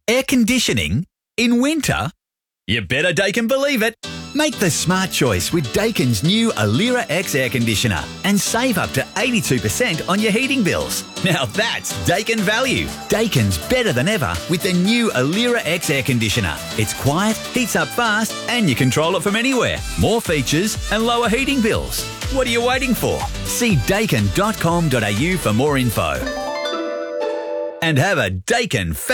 Air conditioning? In winter? You better Daikin believe it. Make the smart choice with Daikin's new Alira X air conditioner and save up to 82% on your heating bills. Now that's Daikin value. Daikin's better than ever with the new Alira X air conditioner. It's quiet, heats up fast, and you control it from anywhere. More features and lower heating bills. What are you waiting for? See daikin.com.au for more info. And have a Daikin